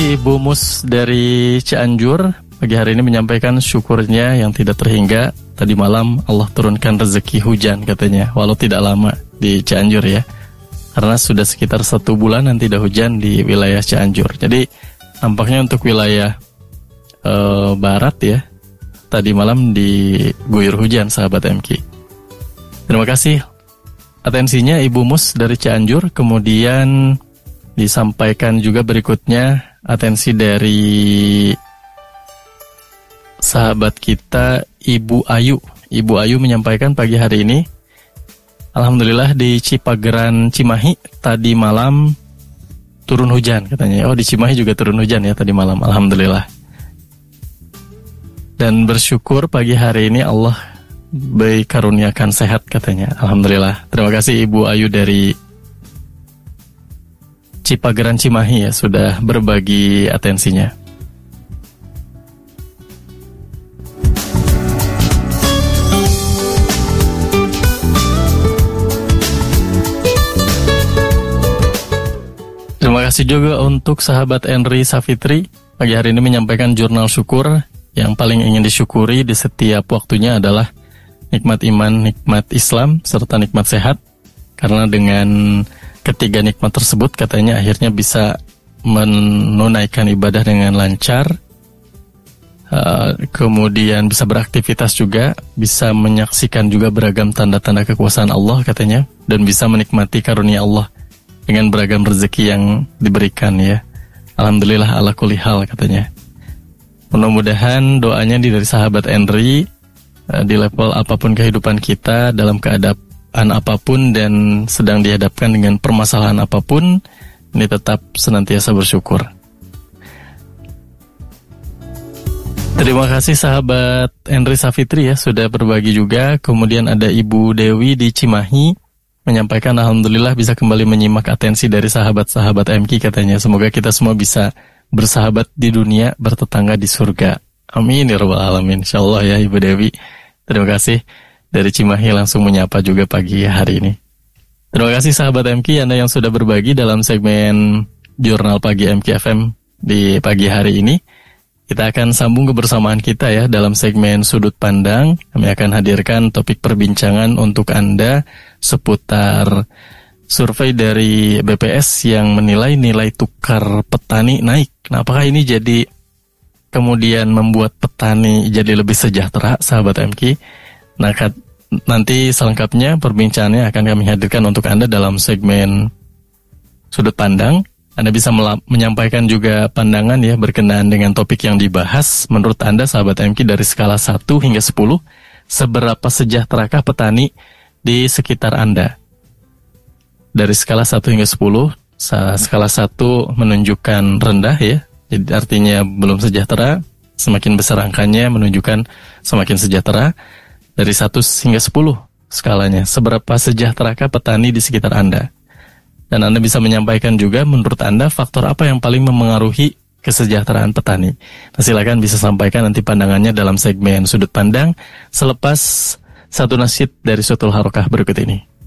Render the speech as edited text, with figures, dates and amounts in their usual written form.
Ibu Mus dari Cianjur pagi hari ini menyampaikan syukurnya yang tidak terhingga. Tadi malam Allah turunkan rezeki hujan katanya, walau tidak lama di Cianjur ya, karena sudah sekitar 1 bulan tidak hujan di wilayah Cianjur. Jadi nampaknya untuk wilayah barat ya, tadi malam diguyur hujan sahabat MQ. Terima kasih atensinya Ibu Mus dari Cianjur. Kemudian disampaikan juga berikutnya atensi dari sahabat kita Ibu Ayu. Ibu Ayu menyampaikan pagi hari ini, alhamdulillah di Cipageran Cimahi tadi malam turun hujan katanya. Oh, di Cimahi juga turun hujan ya tadi malam, alhamdulillah. Dan bersyukur pagi hari ini Allah karuniakan sehat katanya, alhamdulillah. Terima kasih Ibu Ayu dari Cipageran Cimahi ya, sudah berbagi atensinya. Terima kasih juga untuk sahabat Henry Safitri pagi hari ini menyampaikan jurnal syukur. Yang paling ingin disyukuri di setiap waktunya adalah nikmat iman, nikmat Islam, serta nikmat sehat. Karena dengan ketiga nikmat tersebut katanya akhirnya bisa menunaikan ibadah dengan lancar, kemudian bisa beraktivitas juga, bisa menyaksikan juga beragam tanda-tanda kekuasaan Allah katanya, dan bisa menikmati karunia Allah dengan beragam rezeki yang diberikan ya. Alhamdulillah ala kulli hal katanya. Mudah-mudahan doanya dari sahabat Henry di level apapun kehidupan kita, dalam keadaan apapun dan sedang dihadapkan dengan permasalahan apapun, ini tetap senantiasa bersyukur. Terima kasih sahabat Henry Safitri ya, sudah berbagi juga. Kemudian ada Ibu Dewi di Cimahi menyampaikan alhamdulillah bisa kembali menyimak atensi dari sahabat-sahabat MQ katanya. Semoga kita semua bisa bersahabat di dunia, bertetangga di surga. Amin ya rabbal alamin. Insyaallah ya Ibu Dewi. Terima kasih dari Cimahi langsung menyapa juga pagi hari ini. Terima kasih sahabat MQ Anda yang sudah berbagi dalam segmen Jurnal Pagi MQ FM di pagi hari ini. Kita akan sambung kebersamaan kita ya dalam segmen Sudut Pandang. Kami akan hadirkan topik perbincangan untuk Anda seputar survei dari BPS yang menilai nilai tukar petani naik. Nah, apakah ini jadi kemudian membuat petani jadi lebih sejahtera, sahabat MQ? Nah, nanti selengkapnya perbincangannya akan kami hadirkan untuk Anda dalam segmen Sudut Pandang. Anda bisa menyampaikan juga pandangan ya berkenaan dengan topik yang dibahas. Menurut Anda, sahabat MQ, dari skala 1 hingga 10, seberapa sejahterakah petani di sekitar Anda? Dari skala 1 hingga 10, skala 1 menunjukkan rendah ya, jadi artinya belum sejahtera. Semakin besar angkanya menunjukkan semakin sejahtera. Dari 1 hingga 10 skalanya, seberapa sejahterakah petani di sekitar Anda? Dan Anda bisa menyampaikan juga menurut Anda faktor apa yang paling memengaruhi kesejahteraan petani. Nah, silakan bisa sampaikan nanti pandangannya dalam segmen Sudut Pandang selepas satu nasyid dari Sutul Harokah berikut ini.